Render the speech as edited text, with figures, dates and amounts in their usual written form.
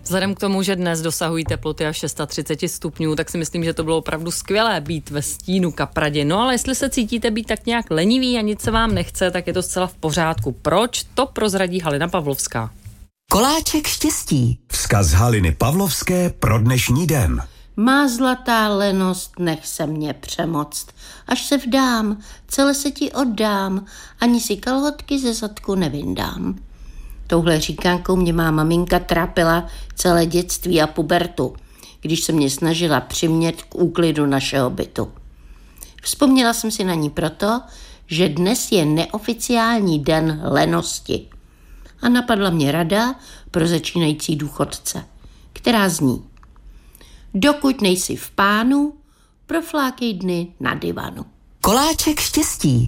Vzhledem k tomu, že dnes dosahují teploty až 630 stupňů, tak si myslím, že to bylo opravdu skvělé být ve stínu kapradě. No ale jestli se cítíte být tak nějak leniví a nic se vám nechce, tak je to zcela v pořádku. Proč? To prozradí Halina Pavlovská. Koláček štěstí. Vzkaz Haliny Pavlovské pro dnešní den. Má zlatá lenost, nech se mě přemoct. Až se vdám, celé se ti oddám, ani si kalhotky ze zadku nevyndám. Touhle říkánkou mě má maminka trápila celé dětství a pubertu, když se mě snažila přimět k úklidu našeho bytu. Vzpomněla jsem si na ní proto, že dnes je neoficiální den lenosti. A napadla mě rada pro začínající důchodce, která zní: dokud nejsi v pánu, proflákej dny na divanu. Koláček štěstí.